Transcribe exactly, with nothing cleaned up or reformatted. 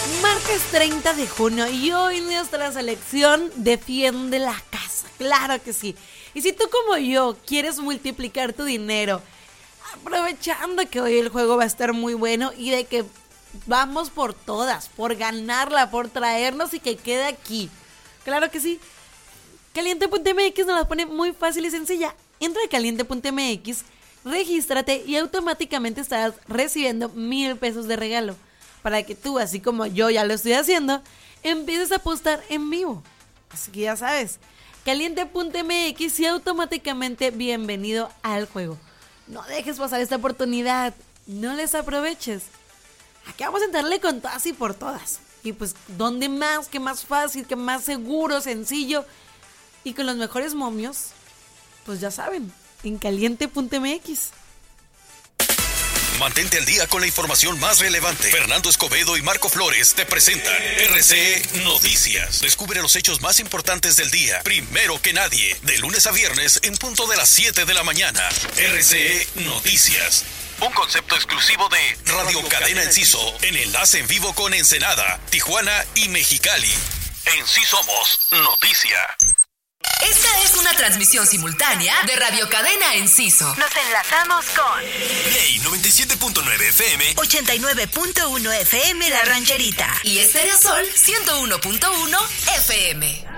Martes treinta de junio y hoy nuestra selección defiende la casa, claro que sí. Y si tú como yo quieres multiplicar tu dinero, aprovechando que hoy el juego va a estar muy bueno y de que vamos por todas, por ganarla, por traernos y que quede aquí, claro que sí. Caliente punto m x nos la pone muy fácil y sencilla. Entra a caliente punto m x, regístrate y automáticamente estarás recibiendo mil pesos de regalo. Para que tú, así como yo ya lo estoy haciendo, empieces a apostar en vivo. Así que ya sabes, caliente punto m x y automáticamente bienvenido al juego. No dejes pasar esta oportunidad, no les aproveches. Aquí vamos a entrarle con todas y por todas. Y pues, ¿dónde más? ¿Qué más fácil? ¿Qué más seguro, sencillo? Y con los mejores momios, pues ya saben, en caliente punto m x. Mantente al día con la información más relevante. Fernando Escobedo y Marco Flores te presentan R C E Noticias. Descubre los hechos más importantes del día, primero que nadie, de lunes a viernes en punto de las siete de la mañana. R C E Noticias. Un concepto exclusivo de Radio Cadena Enciso, en enlace en vivo con Ensenada, Tijuana y Mexicali. En Sí Somos Noticia. Esta es una transmisión simultánea de Radio Cadena Enciso. Nos enlazamos con Play noventa y siete punto nueve F M, ochenta y nueve punto uno F M La Rancherita y Estéreo Sol ciento uno punto uno F M.